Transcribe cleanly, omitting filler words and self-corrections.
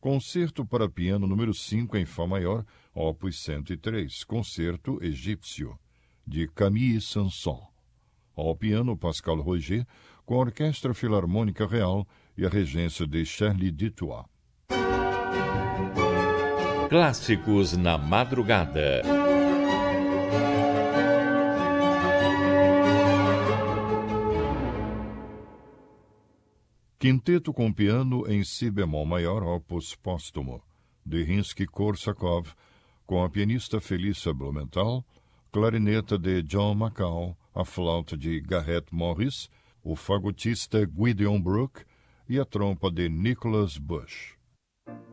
Concerto para piano número 5 em Fá maior, opus 103, Concerto Egípcio, de Camille Saint-Saëns. Ao piano, Pascal Roger, com a Orquestra Filarmônica Real e a regência de Charlie Ditois. Clássicos na madrugada. Quinteto com piano em si bemol maior, opus póstumo, de Rimsky-Korsakov, com a pianista Felícia Blumenthal, clarineta de John McCall, a flauta de Garrett Morris, o fagotista Gideon Brooke e a trompa de Nicholas Bush.